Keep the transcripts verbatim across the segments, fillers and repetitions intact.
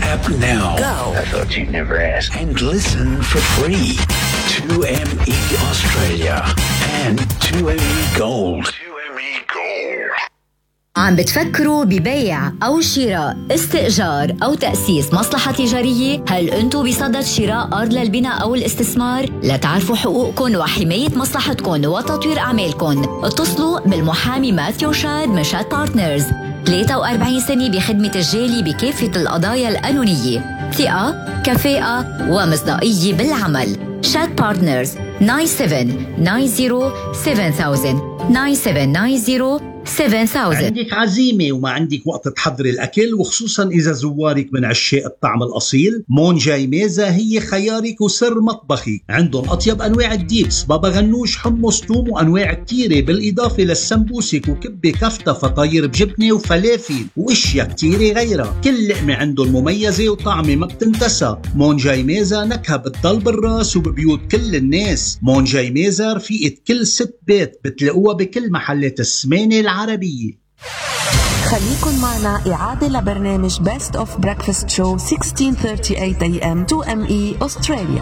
app now. Go. I thought you'd never ask. And listen for free. two M E Australia and two M E Gold. two M E Gold. عم بتفكروا ببيع أو شراء استئجار أو تأسيس مصلحة تجارية؟ هل أنتوا بصدد شراء أرض للبناء أو الاستثمار؟ لتعرفوا حقوقكم وحماية مصلحتكم وتطوير أعمالكم اتصلوا بالمحامي ماثيو شاد من شاد بارتنرز. ثلاثة وأربعين سنة بخدمة الجالي بكافة القضايا القانونية، ثقة، كفاءة ومصداقية بالعمل. شاد بارتنرز تسعة سبعة تسعة صفر سبعة ألف تسعة سبعة تسعة صفر سبعة ألف. عندك عزيمة وما عندك وقت تحضري الأكل، وخصوصا إذا زوارك من عشاق الطعم الأصيل، مونجاي ميزة هي خيارك وسر مطبخي. عندهم أطيب أنواع الديبس، بابا غنوش، حمص، توم وأنواع كتيرة، بالإضافة للسمبوسك وكبة كفتة فطاير بجبنة وفلافل وإشياء كتيرة غيرها. كل لقمة عندهم مميزة وطعمة ما بتنتسى. مونجاي ميزة نكهة بتضل بالراس وببيوت كل الناس. مونجاي ميزة رفيقة كل ست بيت، بتلاقوها بكل محلات السمانة العربية. خليكن معنا إعادة لبرنامج Best of Breakfast Show sixteen thirty-eight A M two M E Australia.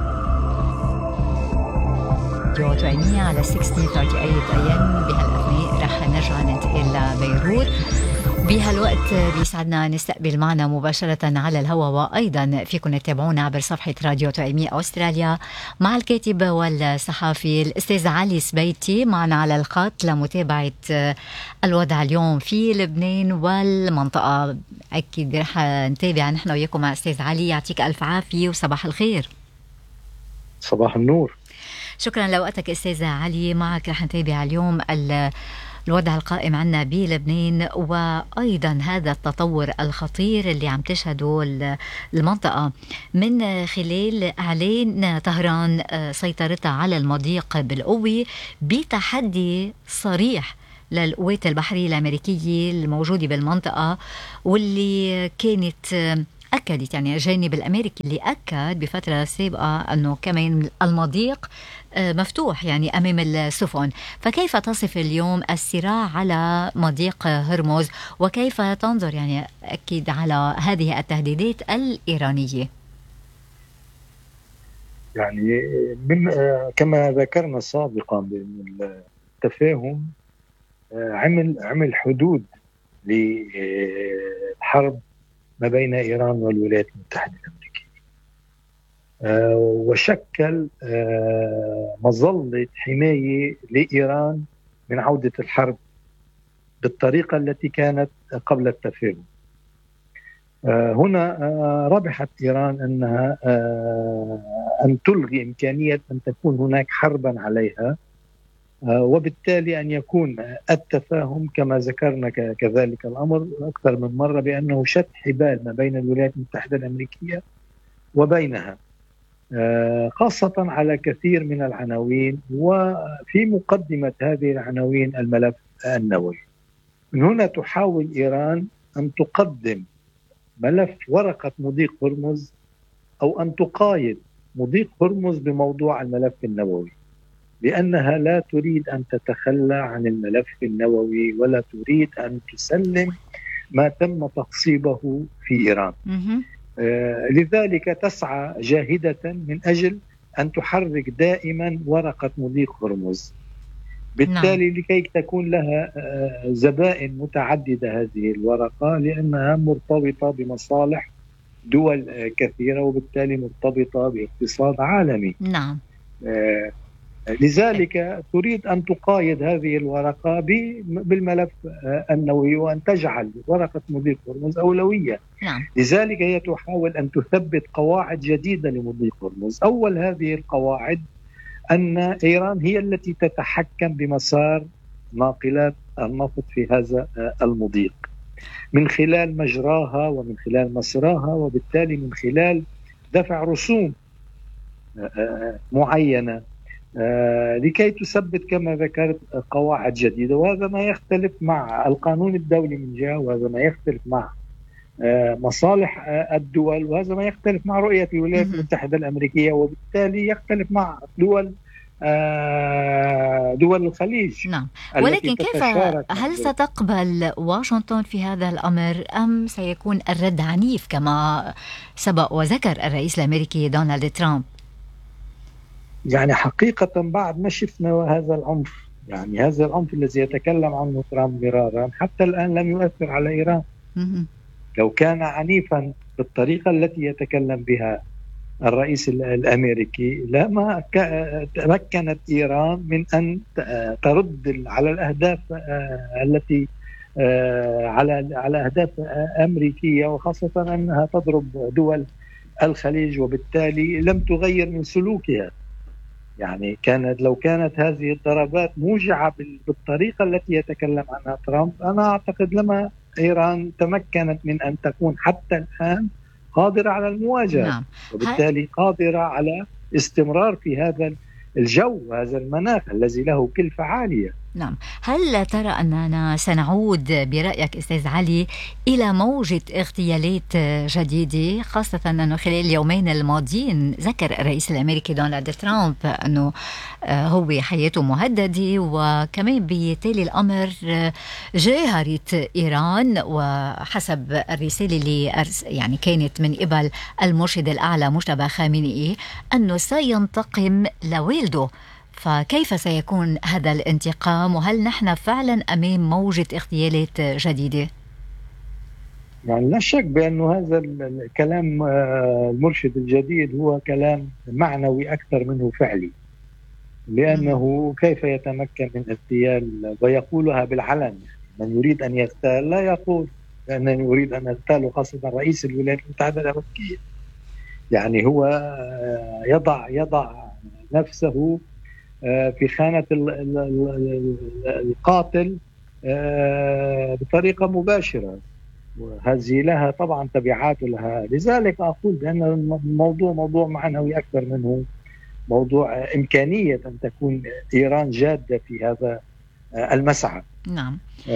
راديو توعيمية على sixteen thirty-eight A M. بهالأثناء رح نرجع ننتقل لبيروت. بهالوقت بيسعدنا نستقبل معنا مباشرة على الهواء، وأيضا فيكم تتابعونا عبر صفحة راديو توعيمية أستراليا مع الكاتب والصحفي الأستاذ علي سبيتي معنا على الخط لمتابعة الوضع اليوم في لبنان والمنطقة. أكيد رح نتابع نحن وياكم مع أستاذ علي. يعطيك ألف عافية وصباح الخير. صباح النور. شكرا لوقتك أستاذ علي. معك رح نتابع اليوم الوضع القائم عنا بلبنان، وأيضا هذا التطور الخطير اللي عم تشهده المنطقة من خلال إعلان طهران سيطرتها على المضيق بالقوة بتحدي صريح للقوات البحرية الأمريكية الموجودة بالمنطقة، واللي كانت أكدت يعني الجانب الأمريكي اللي أكد بفترة سابقة أنه كمان المضيق مفتوح يعني أمام السفن. فكيف تصف اليوم الصراع على مضيق هرمز، وكيف تنظر يعني أكيد على هذه التهديدات الإيرانية؟ يعني من كما ذكرنا سابقا بأن التفاهم عمل عمل حدود للحرب ما بين إيران والولايات المتحدة الأمريكية، آه وشكل آه مظلة حماية لإيران من عودة الحرب بالطريقة التي كانت قبل التفاهم. آه هنا آه ربحت إيران أنها آه أن تلغي إمكانية أن تكون هناك حربا عليها، آه وبالتالي أن يكون التفاهم كما ذكرنا كذلك الأمر أكثر من مرة بأنه شد حبال ما بين الولايات المتحدة الأمريكية وبينها، آه خاصة على كثير من العناوين، وفي مقدمة هذه العناوين الملف النووي. من هنا تحاول إيران أن تقدم ملف ورقة مضيق هرمز أو أن تقايد مضيق هرمز بموضوع الملف النووي، لأنها لا تريد أن تتخلى عن الملف النووي ولا تريد أن تسلم ما تم تقصيبه في إيران. آه لذلك تسعى جاهدة من أجل أن تحرك دائما ورقة مضيق هرمز، بالتالي نعم. لكي تكون لها آه زبائن متعددة هذه الورقة، لأنها مرتبطة بمصالح دول آه كثيرة، وبالتالي مرتبطة باقتصاد عالمي. نعم. آه لذلك تريد أن تقايد هذه الورقة بالملف النووي وأن تجعل ورقة مضيق هرمز أولوية. نعم. لذلك هي تحاول أن تثبت قواعد جديدة لمضيق هرمز. أول هذه القواعد أن إيران هي التي تتحكم بمسار ناقلات النفط في هذا المضيق من خلال مجراها ومن خلال مسراها، وبالتالي من خلال دفع رسوم معينة آه لكي تثبت كما ذكرت قواعد جديدة. وهذا ما يختلف مع القانون الدولي من جهة، وهذا ما يختلف مع آه مصالح آه الدول، وهذا ما يختلف مع رؤية الولايات المتحدة الأمريكية، وبالتالي يختلف مع دول دول الخليج. نعم، ولكن كيف هل ستقبل واشنطن في هذا الأمر أم سيكون الرد عنيف كما سبق وذكر الرئيس الأمريكي دونالد ترامب؟ يعني حقيقة بعد ما شفنا هذا العنف، يعني هذا العنف الذي يتكلم عنه ترامب مرارا حتى الآن لم يؤثر على إيران. لو كان عنيفا بالطريقة التي يتكلم بها الرئيس الأمريكي لما تمكنت إيران من أن ترد على الأهداف التي على على أهداف أمريكية، وخاصة أنها تضرب دول الخليج، وبالتالي لم تغير من سلوكها. يعني كانت لو كانت هذه الضربات موجعة بالطريقة التي يتكلم عنها ترامب، أنا أعتقد لما إيران تمكنت من أن تكون حتى الآن قادرة على المواجهة. نعم. وبالتالي قادرة على استمرار في هذا الجو، هذا المناخ الذي له كلفة عالية. نعم، هل ترى أننا سنعود برأيك أستاذ علي إلى موجة اغتيالات جديدة، خاصة أنه خلال اليومين الماضيين ذكر الرئيس الأمريكي دونالد ترامب أنه هو حياته مهددة، وكمان بيتالي الأمر جاهرت إيران وحسب الرسالة اللي يعني كانت من قبل المرشد الأعلى مجتبى خامنئي أنه سينتقم لوالده. فكيف سيكون هذا الانتقام، وهل نحن فعلا أمام موجة اغتيالات جديدة؟ يعني لا شك بأنه هذا الكلام المرشد الجديد هو كلام معنوي أكثر منه فعلي، لأنه كيف يتمكن من اغتيال ويقولها بالعلن. من يريد أن يغتال لا يقول لأنه يريد أن يغتال، خاصة رئيس الولايات المتحدة الأمريكية. يعني هو يضع يضع نفسه في خانة القاتل بطريقة مباشرة، وهذه لها طبعا تبعات لها. لذلك أقول بأن الموضوع موضوع معنوي أكثر منه موضوع إمكانية أن تكون إيران جادة في هذا المسعى. نعم.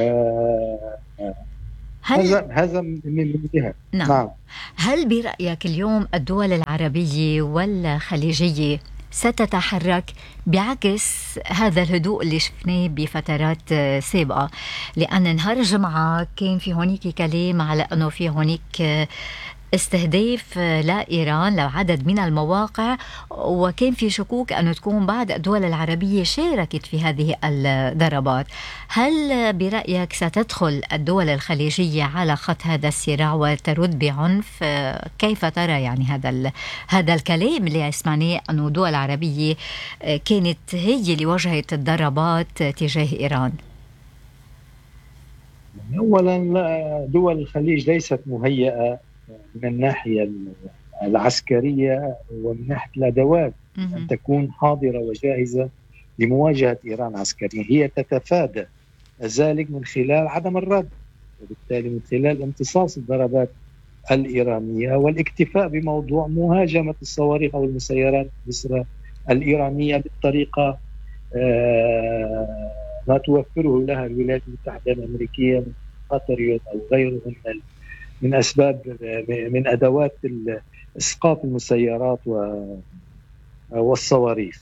هل هذا هذا من جهة. نعم. نعم. هل برأيك اليوم الدول العربية والخليجية ستتحرك بعكس هذا الهدوء اللي شفناه بفترات سابقة؟ لأن نهار الجمعة كان في هونيك كلام على أنه في هونيك استهداف لإيران لعدد من المواقع، وكان في شكوك أن تكون بعض الدول العربية شاركت في هذه الضربات. هل برأيك ستدخل الدول الخليجية على خط هذا الصراع وترد بعنف؟ كيف ترى يعني هذا هذا الكلام اللي سمعناه أنه دول عربية كانت هي اللي وجهت الضربات تجاه إيران؟ أولا دول الخليج ليست مهيئة من الناحية العسكرية ومن ناحية الأدوات أن تكون حاضرة وجاهزة لمواجهة إيران عسكريا. هي تتفادى ذلك من خلال عدم الرد، وبالتالي من خلال امتصاص الضربات الإيرانية والاكتفاء بموضوع مهاجمة الصواريخ أو المسيرات الإيرانية بالطريقة ما توفره لها الولايات المتحدة الأمريكية من قطر أو غيره من من أسباب من أدوات إسقاط المسيرات والصواريخ.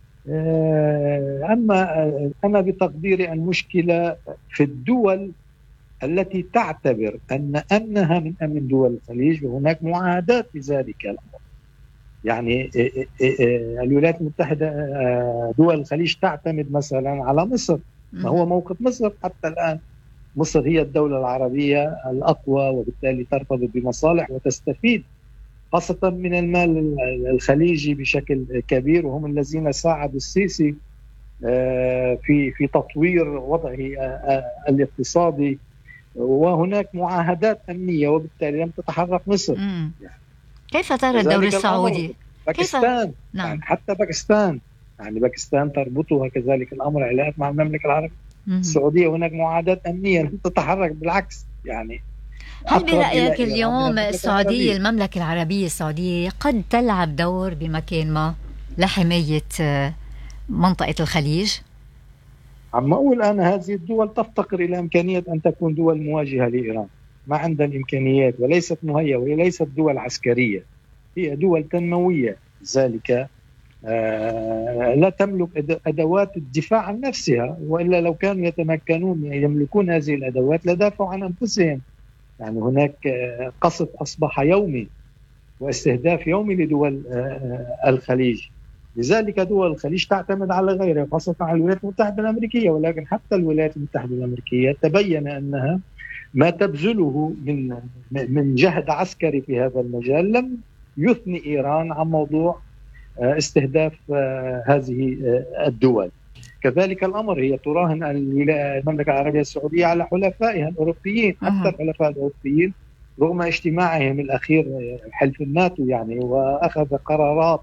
أما أنا بتقديري المشكلة في الدول التي تعتبر أن أمنها من أمن دول الخليج، وهناك معاهدات في ذلك الأمر. يعني الولايات المتحدة دول الخليج تعتمد مثلا على مصر. ما هو موقف مصر حتى الآن؟ مصر هي الدولة العربية الأقوى، وبالتالي ترتبط بمصالح وتستفيد خاصة من المال الخليجي بشكل كبير، وهم الذين ساعدوا السيسي في في تطوير وضعه الاقتصادي. وهناك معاهدات أمنية، وبالتالي لم تتحرك مصر. يعني كيف ترى الدور السعودي؟ باكستان. نعم. يعني حتى باكستان، يعني باكستان تربطها كذلك الأمر علاقات مع المملكة العربية السعودية. هناك معاهدات أمنية لم تتحرك، بالعكس. يعني هل برأيك اليوم السعودية المملكة العربية السعودية قد تلعب دور بمكان ما لحماية منطقة الخليج؟ عم أقول أنا هذه الدول تفتقر إلى إمكانية أن تكون دول مواجهة لإيران، ما عندها الإمكانيات وليست مهيئة، وهي ليست دول عسكرية، هي دول تنموية. ذلك لا تملك أدوات الدفاع عن نفسها، وإلا لو كانوا يتمكنون يملكون هذه الأدوات لدافعوا عن أنفسهم. يعني هناك قصف أصبح يومي واستهداف يومي لدول الخليج، لذلك دول الخليج تعتمد على غيرها خاصة على الولايات المتحدة الأمريكية. ولكن حتى الولايات المتحدة الأمريكية تبين أنها ما تبذله من من جهد عسكري في هذا المجال لم يثني إيران عن موضوع استهداف هذه الدول. كذلك الأمر هي تراهن المملكة العربية السعودية على حلفائها الأوروبيين، حتى الحلفاء الأوروبيين رغم اجتماعهم الأخير حلف الناتو يعني، وأخذ قرارات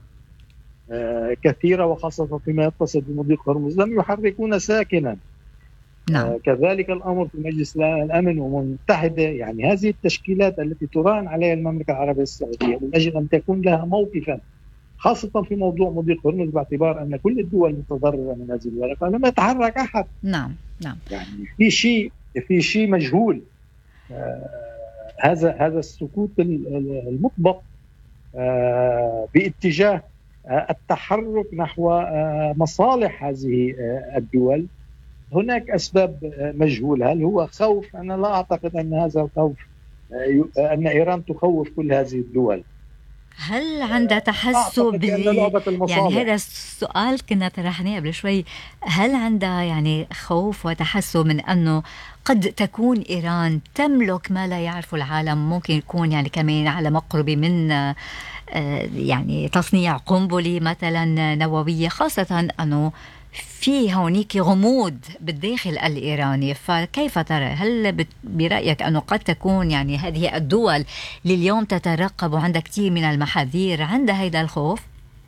كثيرة وخاصة فيما يتصل بمضيق هرمز، لم يحركون ساكنا. نعم. كذلك الأمر في مجلس الأمن ومتحدة، يعني هذه التشكيلات التي تراهن عليها المملكة العربية السعودية من أجل أن تكون لها موقفا خاصة في موضوع مضيق هرمز، باعتبار أن كل الدول متضررة من هذه الورقة، لم يتحرك أحد. نعم نعم. يعني في شيء في شيء مجهول. آه هذا هذا السكوت المطبق آه باتجاه آه التحرك نحو آه مصالح هذه آه الدول. هناك أسباب آه مجهولة. هل هو خوف؟ أنا لا أعتقد أن هذا الخوف آه أن إيران تخوف كل هذه الدول. هل عند تحسب يعني هذا السؤال كنا طرحناه قبل شوي، هل عندها يعني خوف وتحسب من أنه قد تكون إيران تملك ما لا يعرف العالم، ممكن يكون يعني كمان على مقرب من يعني تصنيع قنبلة مثلا نووية، خاصة أنه في هونيك غموض بالداخل الإيراني. فكيف ترى؟ هل برأيك أنه قد تكون يعني هذه الدول لليوم تترقب وعندها كثير من المحاذير عندها هذا الخوف؟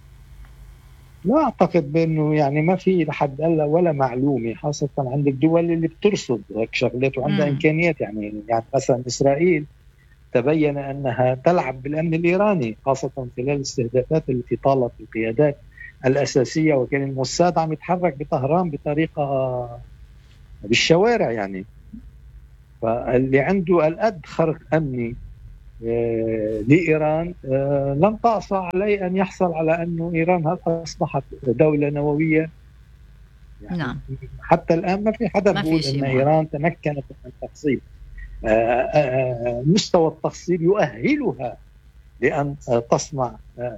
لا أعتقد بأنه يعني ما في لحد هلا ولا معلومة، خاصة عند الدول اللي بترصد هيك شغلات وعندها إمكانيات. يعني يعني مثلا إسرائيل تبين أنها تلعب بالأمن الإيراني، خاصة خلال الاستهدافات التي طالت القيادات الأساسية، وكان الموساد عم يتحرك بطهران بطريقة بالشوارع يعني. فاللي عنده الأد خرق أمني لإيران لن تعصى عليه أن يحصل على أنه إيران هل أصبحت دولة نووية. يعني نعم. حتى الآن ما في حدا بيقول أن إيران تمكنت من تقصيب مستوى التقصيب يؤهلها لأن تصنع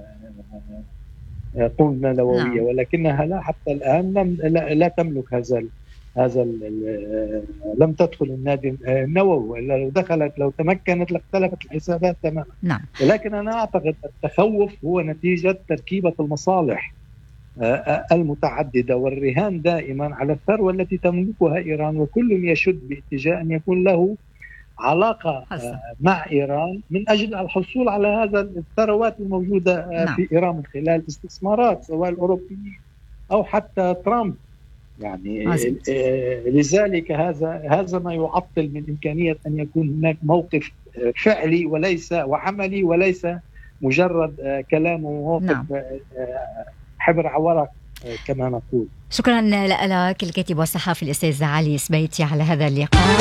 قنبلة نووية. نعم. ولكنها لا حتى الآن لم لا, لا تملك هذا ال هذا ال لم تدخل النادي النووي، إلا لو دخلت لو تمكنت لاختلفت الحسابات تماما. نعم. ولكن أنا أعتقد التخوف هو نتيجة تركيبة المصالح المتعددة والرهان دائما على الثروة التي تملكها إيران، وكل يشد باتجاه أن يكون له علاقة حسن. مع إيران من أجل الحصول على هذا الثروات الموجودة نعم. في إيران من خلال استثمارات سواء الأوروبيين أو حتى ترامب. يعني حسن. لذلك هذا هذا ما يعطل من إمكانية أن يكون هناك موقف فعلي وليس وعملي وليس مجرد كلام وموقف نعم. حبر عورق كما نقول. شكرا لك الكاتب والصحفي الأستاذ علي سبيتي على هذا اللقاء.